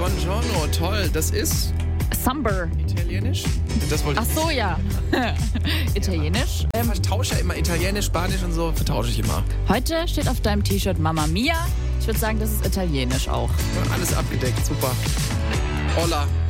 Buongiorno, toll. Das ist Summer. Italienisch? Das wollte Ach so, ja. Italienisch. ich vertausche ja immer Italienisch, Spanisch und so, vertausche ich immer. Heute steht auf deinem T-Shirt Mamma Mia. Ich würde sagen, das ist Italienisch auch. Alles abgedeckt, super. Hola.